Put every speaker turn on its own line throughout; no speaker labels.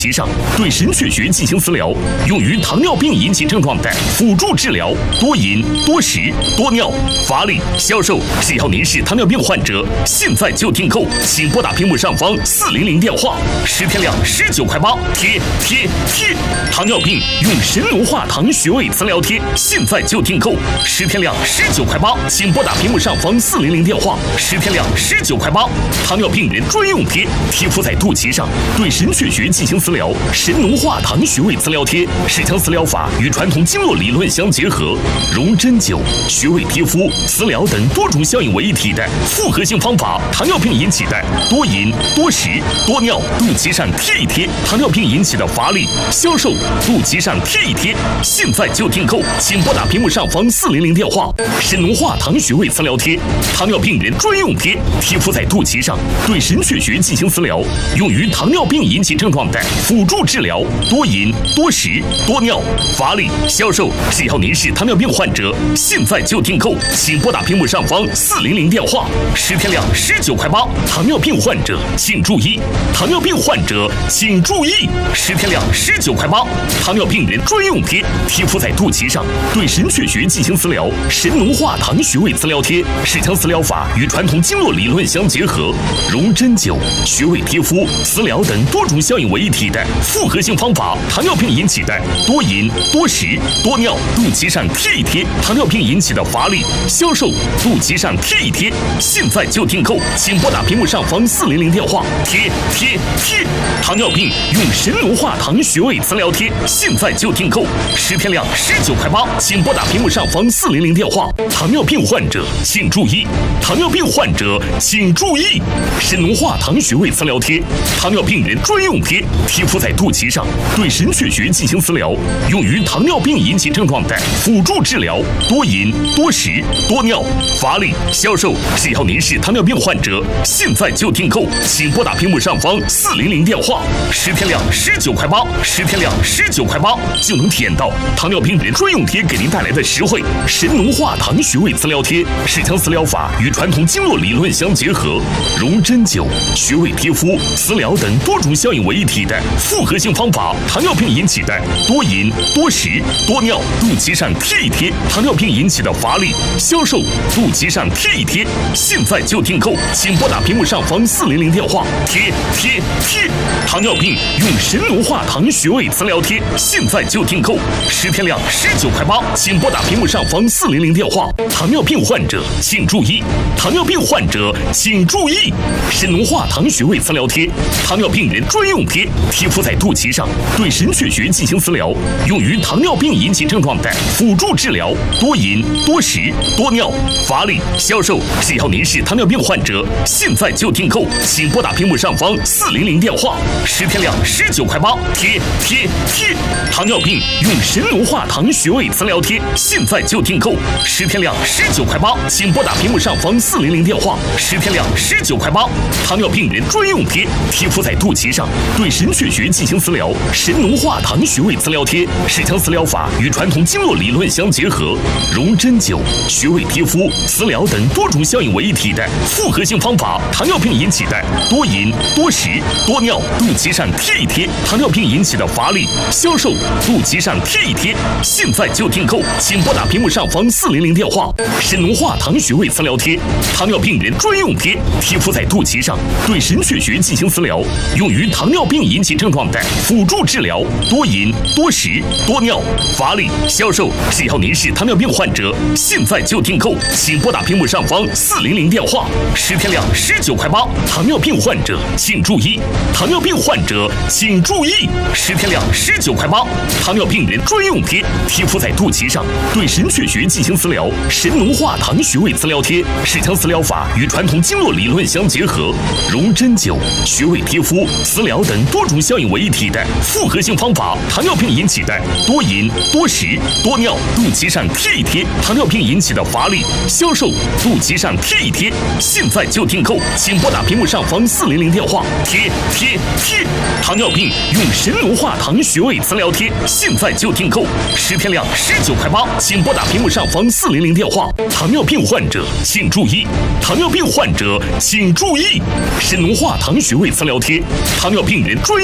其上对神阙穴进行磁疗，用于糖尿病引起症状的辅助治疗。多饮、多食、多尿、乏力、消瘦。只要您是糖尿病患者，现在就订购，请拨打屏幕上方400电话，10天量19.8块，贴。糖尿病用神农化糖穴位磁疗贴，现在就订购，10天量19.8块，请拨打屏幕上方400电话，10天量19.8块。糖尿病人专用贴，贴敷在肚脐上，对神阙穴进行磁疗。神农化糖穴位磁疗贴是将磁疗法与传统经络理论相结合，融针灸、穴位贴敷、磁疗等多种效应为一体的复合性方法。糖尿病引起的多饮、多食、多尿，肚脐上贴一贴；糖尿病引起的乏力、消瘦，肚脐上贴一贴。现在就订购，请拨打屏幕上方400电话。神农化糖穴位磁疗贴，糖尿病人专用贴，贴敷在肚脐上，对神阙穴进行磁疗，用于糖尿病引起症状的辅助治疗。多饮、多食、多尿、乏力、消瘦。只要您是糖尿病患者，现在就订购，请拨打屏幕上方400电话，10天量19.8块。糖尿病患者请注意，糖尿病患者请注意，10天量19.8块。糖尿病人专用贴，贴敷在肚脐上，对神阙穴进行磁疗。神农化糖穴位磁疗贴是将磁疗法与传统经络理论相结合，融针灸、穴位贴敷、磁疗等多种效应为一体的复合性方法。糖尿病引起的多饮、多食、多尿，肚脐上贴一贴；糖尿病引起的乏力、消瘦，肚脐上贴一贴。现在就订购，请拨打屏幕上方400电话，贴。糖尿病用神农化糖穴位磁疗贴，现在就订购，10天量19.8块，请拨打屏幕上方400电话。糖尿病患者请注意，糖尿病患者请注意，神农化糖穴位磁疗贴，糖尿病人专用贴，贴敷在肚脐上，对神阙穴进行磁疗，用于糖尿病引起症状的辅助治疗。多饮、多食、多尿、乏力、消瘦。只要您是糖尿病患者，现在就订购，请拨打屏幕上方400电话，10天量19.8块，10天量19.8块就能体验到糖尿病人专用贴给您带来的实惠。神农化糖穴位磁疗贴是将磁疗法与传统经络理论相结合，融针灸、穴位贴敷、磁疗等多种效应为一体的复合性方法。糖尿病引起的多饮、多食、多尿，肚脐上贴一贴；糖尿病引起的乏力、消瘦，肚脐上贴一贴。现在就订购，请拨打屏幕上方400电话，贴。糖尿病用神农化糖穴位磁疗贴，现在就订购，10天量19.8块，请拨打屏幕上方400电话。糖尿病患者请注意，糖尿病患者请注意，神农化糖穴位磁疗贴，糖尿病人专用贴，贴敷在肚脐上，对神阙穴进行磁疗，用于糖尿病引起症状的辅助治疗。多饮、多食、多尿、乏力、消瘦。只要您是糖尿病患者，现在就订购，请拨打屏幕上方400电话，10天量19.8块，贴。糖尿病用神农化糖穴位磁疗贴，现在就订购，10天量19.8块，请拨打屏幕上方400电话，10天量19.8块。糖尿病人专用贴，贴敷在肚脐上，对神阙穴进行磁疗。神农化糖穴位磁疗贴是将磁疗法与传统经络理论相结合，融针灸、穴位贴敷、磁疗等多种效应为一体的复合性方法。糖尿病引起的多饮、多食、多尿，肚脐上贴一贴；糖尿病引起的乏力、消瘦，肚脐上贴一贴。现在就订购，请拨打屏幕上方400电话。神农化糖穴位磁疗贴，糖尿病人专用贴，贴敷在肚脐上，对神阙穴进行磁疗，用于糖尿病引起症状的辅助治疗。多饮、多食、多尿、乏力、消瘦。只要您是糖尿病患者，现在就订购，请拨打屏幕上方400电话，10天量19.8块。糖尿病患者请注意，糖尿病患者请注意，10天量19.8块。糖尿病人专用贴，贴敷在肚脐上，对神阙穴进行磁疗。神农化糖穴位磁疗贴是将磁疗法与传统经络理论相结合，融针灸、穴位贴敷、磁疗等多种效应为一体的复合性方法。糖尿病引起的多饮、多食、多尿，肚脐上贴一贴；糖尿病引起的乏力、消瘦，肚脐上贴一贴。现在就订购，请拨打屏幕上方400电话，贴。糖尿病用神农化糖穴位磁疗贴，现在就订购，10天量19.8块，请拨打屏幕上方400电话。糖尿病患者请注意，糖尿病患者请注意，神农化糖穴位磁疗贴，糖尿病人专用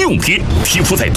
用贴，贴敷在